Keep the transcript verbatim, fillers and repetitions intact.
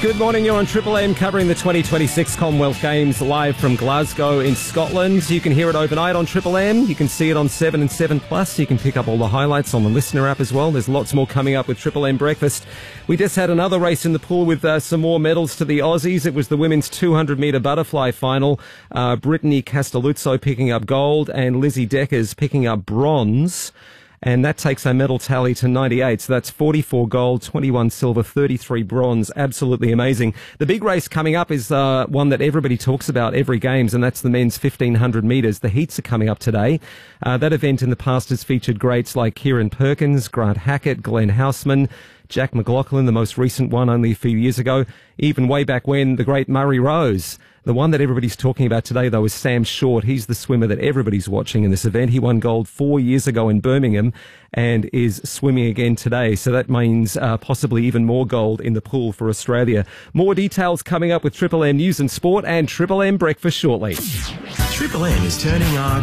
Good morning, you're on Triple M covering the twenty twenty-six Commonwealth Games live from Glasgow in Scotland. You can hear it overnight on Triple M. You can see it on seven and seven plus. You can pick up all the highlights on the Listener app as well. There's lots more coming up with Triple M Breakfast. We just had another race in the pool with uh, some more medals to the Aussies. It was the women's two hundred metre butterfly final. Uh, Brittany Castelluzzo picking up gold and Lizzie Deckers picking up bronze. And that takes our medal tally to ninety-eight. So that's forty-four gold, twenty-one silver, thirty-three bronze. Absolutely amazing. The big race coming up is uh, one that everybody talks about every games, and that's the men's fifteen hundred metres. The heats are coming up today. Uh, that event in the past has featured greats like Kieran Perkins, Grant Hackett, Glenn Houseman, Jack McLaughlin, the most recent one only a few years ago, even way back when, the great Murray Rose. The one that everybody's talking about today, though, is Sam Short. He's the swimmer that everybody's watching in this event. He won gold four years ago in Birmingham and is swimming again today. So that means uh, possibly even more gold in the pool for Australia. More details coming up with Triple M News and Sport and Triple M Breakfast shortly. Triple M is turning our